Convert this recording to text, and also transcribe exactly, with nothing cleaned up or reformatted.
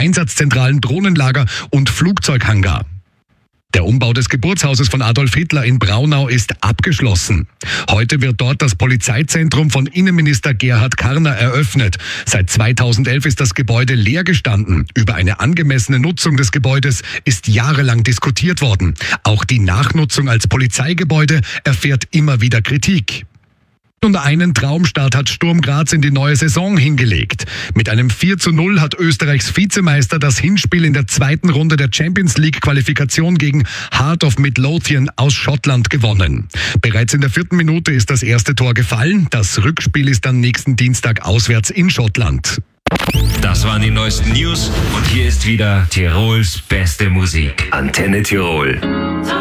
Einsatzzentralen, Drohnenlager und Flugzeughangar. Der Umbau des Geburtshauses von Adolf Hitler in Braunau ist abgeschlossen. Heute wird dort das Polizeizentrum von Innenminister Gerhard Karner eröffnet. Seit zweitausendelf ist das Gebäude leer gestanden. Über eine angemessene Nutzung des Gebäudes ist jahrelang diskutiert worden. Auch die Nachnutzung als Polizeigebäude erfährt immer wieder Kritik. Und einen Traumstart hat Sturm Graz in die neue Saison hingelegt. Mit einem vier zu null hat Österreichs Vizemeister das Hinspiel in der zweiten Runde der Champions League Qualifikation gegen Heart of Midlothian aus Schottland gewonnen. Bereits in der vierten Minute ist das erste Tor gefallen. Das Rückspiel ist dann nächsten Dienstag auswärts in Schottland. Das waren die neuesten News und hier ist wieder Tirols beste Musik. Antenne Tirol.